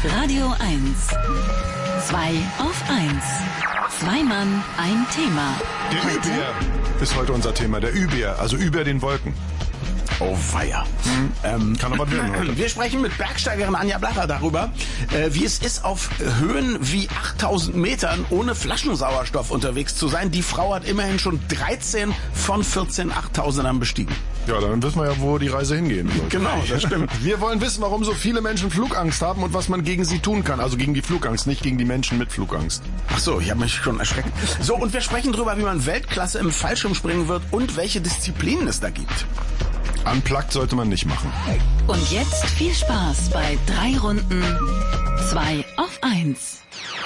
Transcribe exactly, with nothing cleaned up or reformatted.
Radio eins. Zwei auf eins. Zwei Mann, ein Thema. Der Heute Überbär ist heute unser Thema. Der Überbär, also über den Wolken. Oh weia. Hm. Ähm, Kann aber werden heute. Wir sprechen mit Bergsteigerin Anja Blacher darüber, äh, wie es ist, auf Höhen wie achttausend Metern ohne Flaschensauerstoff unterwegs zu sein. Die Frau hat immerhin schon dreizehn von vierzehn achttausendern bestiegen. Ja, dann wissen wir ja, wo die Reise hingehen soll. Genau, das stimmt. Wir wollen wissen, warum so viele Menschen Flugangst haben und was man gegen sie tun kann. Also gegen die Flugangst, nicht gegen die Menschen mit Flugangst. Ach so, ich habe mich schon erschreckt. So, und wir sprechen darüber, wie man Weltklasse im Fallschirmspringen wird und welche Disziplinen es da gibt. Unplugged sollte man nicht machen. Und jetzt viel Spaß bei drei Runden. Zwei auf eins.